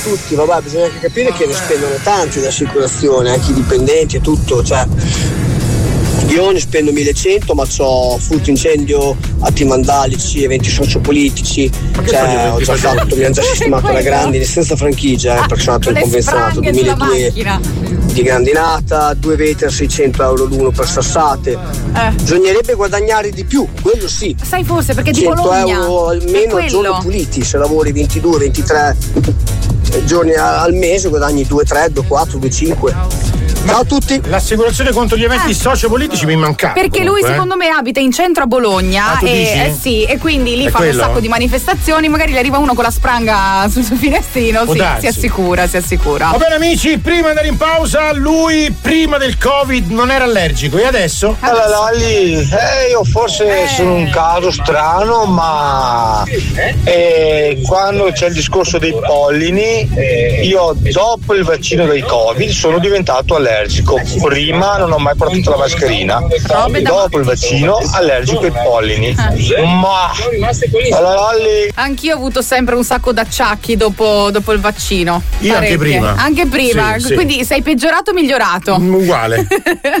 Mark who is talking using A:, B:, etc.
A: tutti, vabbè, bisogna anche capire che ne spendono tanti di assicurazione, anche i dipendenti e tutto, cioè io ne spendo 1100 ma c'ho furto incendio, atti vandalici, eventi sociopolitici, cioè ho già fatto, abbiamo già sistemato la grandine senza franchigia, perché sono andato in convenzionato 2002 di grandinata, 2 vetri a 600 euro l'uno per sassate. Bisognerebbe guadagnare di più, quello sì.
B: Sai, forse perché di
A: 100
B: Bologna
A: euro almeno al giorno puliti, se lavori 22-23 giorni al mese guadagni 2-3, 2-4, 2-5. Ciao a tutti.
C: L'assicurazione contro gli eventi sociopolitici mi mancava.
B: Perché
C: comunque,
B: lui secondo me abita in centro a Bologna
C: dici?
B: e quindi lì fanno un
C: quello?
B: sacco di manifestazioni, magari gli arriva uno con la spranga sul suo finestrino, si assicura.
C: Va bene amici, prima di andare in pausa, lui prima del Covid non era allergico e adesso?
D: Allora lì, io forse sono un caso strano, ma quando c'è il discorso dei pollini, io dopo il vaccino del Covid sono diventato allergico. Prima non ho mai portato la mascherina, dopo il vaccino allergico ai pollini. Ma
B: anch'io ho avuto sempre un sacco d'acciacchi dopo il vaccino.
C: Io anche prima.
B: Anche prima,
C: sì.
B: quindi sei peggiorato o migliorato?
C: Uguale.